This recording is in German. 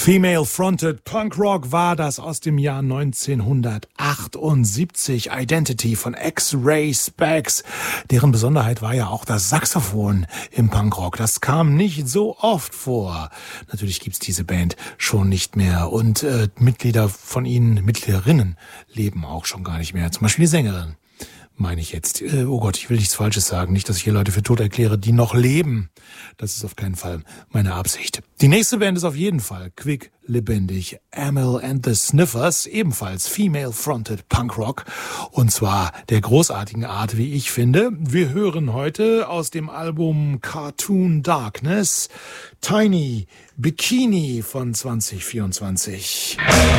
Female Fronted Punk Rock war das aus dem Jahr 1978. Identity von X-Ray Spex. Deren Besonderheit war ja auch das Saxophon im Punkrock. Das kam nicht so oft vor. Natürlich gibt's diese Band schon nicht mehr. Und Mitglieder von ihnen, Mitgliederinnen, leben auch schon gar nicht mehr. Zum Beispiel die Sängerin. Meine ich jetzt. Oh Gott, ich will nichts Falsches sagen. Nicht, dass ich hier Leute für tot erkläre, die noch leben. Das ist auf keinen Fall meine Absicht. Die nächste Band ist auf jeden Fall quick, lebendig. Amyl and the Sniffers, ebenfalls Female-Fronted Punkrock. Und zwar der großartigen Art, wie ich finde. Wir hören heute aus dem Album Cartoon Darkness Tiny Bikini von 2024.